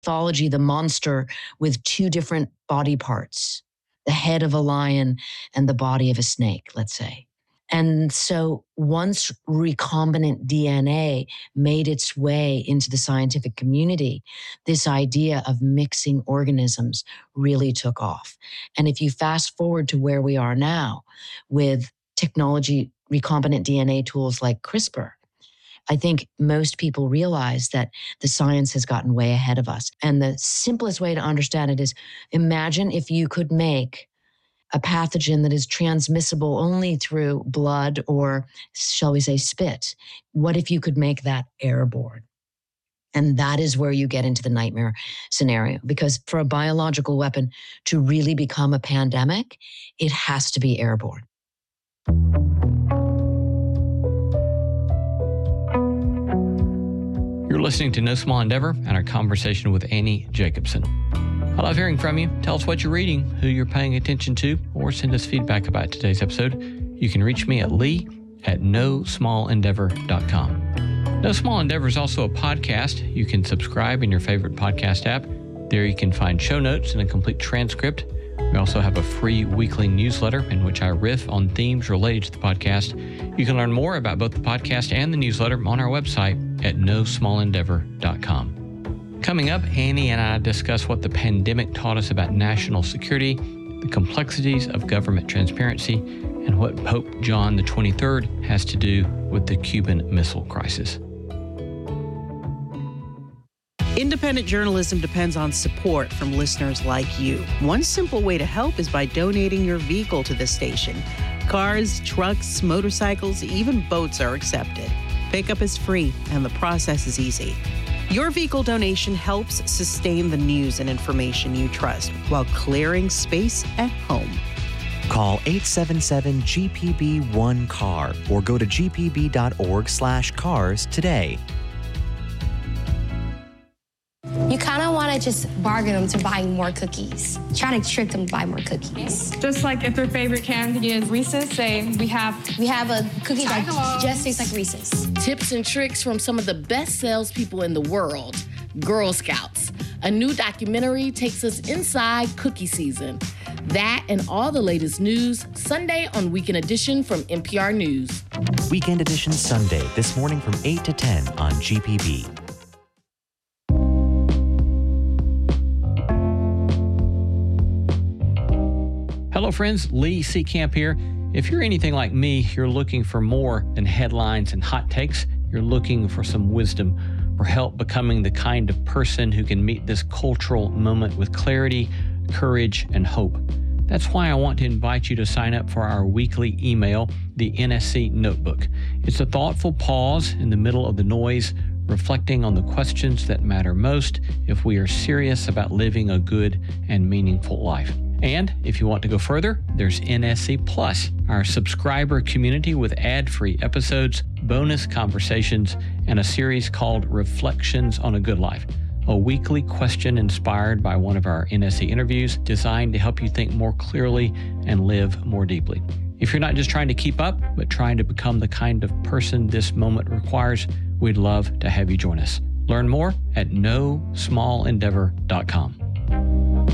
mythology, the monster with two different body parts, the head of a lion and the body of a snake, let's say. And so once recombinant DNA made its way into the scientific community, this idea of mixing organisms really took off. And if you fast forward to where we are now with technology, recombinant DNA tools like CRISPR, I think most people realize that the science has gotten way ahead of us. And the simplest way to understand it is, imagine if you could make a pathogen that is transmissible only through blood or, shall we say, spit. What if you could make that airborne? And that is where you get into the nightmare scenario. Because for a biological weapon to really become a pandemic, it has to be airborne. You're listening to No Small Endeavor and our conversation with Annie Jacobsen. I love hearing from you. Tell us what you're reading, who you're paying attention to, or send us feedback about today's episode. You can reach me at lee@nosmallendeavor.com. No Small Endeavor is also a podcast. You can subscribe in your favorite podcast app. There you can find show notes and a complete transcript. We also have a free weekly newsletter in which I riff on themes related to the podcast. You can learn more about both the podcast and the newsletter on our website at nosmallendeavor.com. Coming up, Annie and I discuss what the pandemic taught us about national security, the complexities of government transparency, and what Pope John XXIII has to do with the Cuban Missile Crisis. Independent journalism depends on support from listeners like you. One simple way to help is by donating your vehicle to this station. Cars, trucks, motorcycles, even boats are accepted. Pickup is free and the process is easy. Your vehicle donation helps sustain the news and information you trust while clearing space at home. Call 877-GPB-1-CAR or go to gpb.org/cars today. You kind of want to just bargain them to buying more cookies. Try to trick them to buy more cookies. Just like if their favorite candy is Reese's, say we have a cookie that just tastes like Reese's. Tips and tricks from some of the best salespeople in the world, Girl Scouts. A new documentary takes us inside cookie season. That and all the latest news, Sunday on Weekend Edition from NPR News. Weekend Edition Sunday, this morning from 8 to 10 on GPB. Hello friends, Lee Seacamp here. If you're anything like me, you're looking for more than headlines and hot takes. You're looking for some wisdom or help becoming the kind of person who can meet this cultural moment with clarity, courage, and hope. That's why I want to invite you to sign up for our weekly email, the NSC Notebook. It's a thoughtful pause in the middle of the noise, reflecting on the questions that matter most if we are serious about living a good and meaningful life. And if you want to go further, there's NSC Plus, our subscriber community with ad-free episodes, bonus conversations, and a series called Reflections on a Good Life, a weekly question inspired by one of our NSC interviews designed to help you think more clearly and live more deeply. If you're not just trying to keep up, but trying to become the kind of person this moment requires, we'd love to have you join us. Learn more at nosmallendeavor.com.